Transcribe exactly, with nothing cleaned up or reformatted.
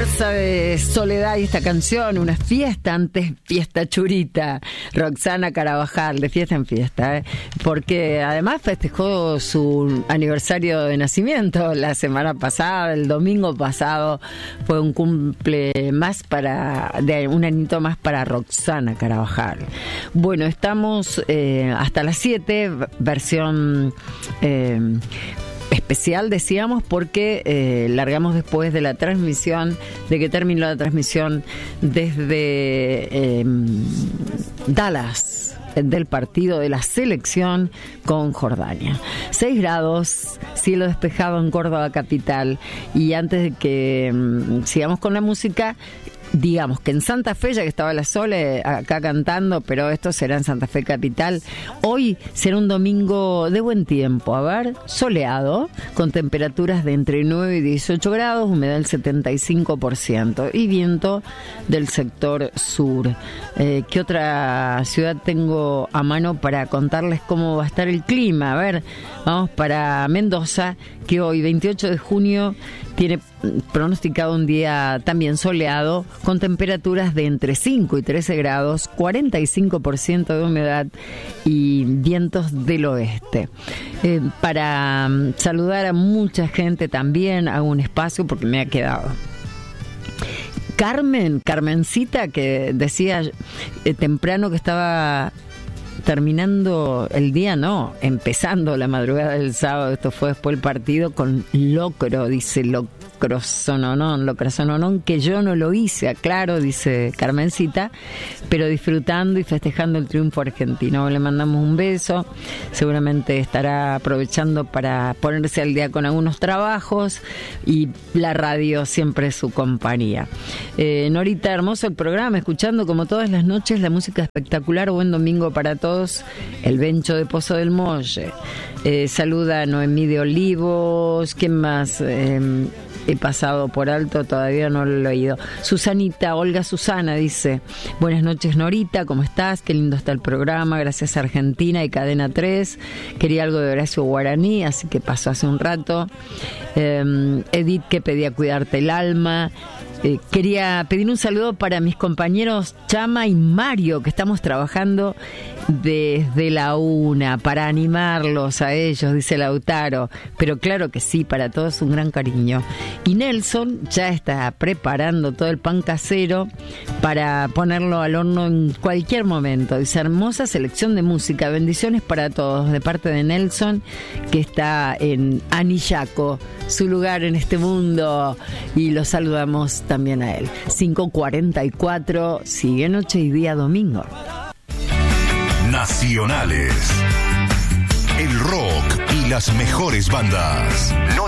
Casa de Soledad y esta canción, una fiesta antes fiesta churita, Roxana Carabajal, de fiesta en fiesta, ¿eh? Porque además festejó su aniversario de nacimiento la semana pasada, el domingo pasado, fue un cumple más para, de un añito más para Roxana Carabajal. Bueno, estamos eh, hasta las siete, versión eh, especial, decíamos, porque eh, largamos después de la transmisión, de que terminó la transmisión desde eh, Dallas, del partido de la selección con Jordania. seis grados, cielo despejado en Córdoba capital. Y antes de que um, sigamos con la música, digamos que en Santa Fe, ya que estaba la Sole acá cantando, pero esto será en Santa Fe capital, hoy será un domingo de buen tiempo, a ver, soleado, con temperaturas de entre nueve y dieciocho grados, humedad del setenta y cinco por ciento y viento del sector sur. Eh, ¿Qué otra ciudad tengo a mano para contarles cómo va a estar el clima? A ver, vamos para Mendoza, que hoy, veintiocho de junio, tiene pronosticado un día también soleado, con temperaturas de entre cinco y trece grados, cuarenta y cinco por ciento de humedad y vientos del oeste. Eh, para um, saludar a mucha gente también, hago un espacio porque me ha quedado. Carmen, Carmencita, que decía eh, temprano que estaba terminando el día, no, empezando la madrugada del sábado, esto fue después del partido, con locro, dice locrosononón, locrosononón, que yo no lo hice, claro, dice Carmencita, pero disfrutando y festejando el triunfo argentino. Le mandamos un beso, seguramente estará aprovechando para ponerse al día con algunos trabajos y la radio siempre es su compañía. Eh, Norita, hermoso el programa, escuchando como todas las noches la música espectacular. Buen domingo para todos. El Bencho de Pozo del Molle. Eh, saluda a Noemí de Olivos. ¿Quién más? Eh, he pasado por alto, todavía no lo he oído. Susanita, Olga Susana dice: buenas noches, Norita, ¿cómo estás? Qué lindo está el programa, gracias a Argentina y Cadena tres. Quería algo de Horacio Guaraní, así que pasó hace un rato. Eh, Edith, que pedía cuidarte el alma. Eh, quería pedir un saludo para mis compañeros Chama y Mario, que estamos trabajando desde la una para animarlos a ellos, dice Lautaro. Pero claro que sí, para todos un gran cariño. Y Nelson ya está preparando todo el pan casero para ponerlo al horno en cualquier momento. Dice: hermosa selección de música, bendiciones para todos, de parte de Nelson, que está en Anillaco, su lugar en este mundo, y lo saludamos también a él. cinco cuarenta y cuatro, sigue noche y día domingo. Nacionales. El rock y las mejores bandas.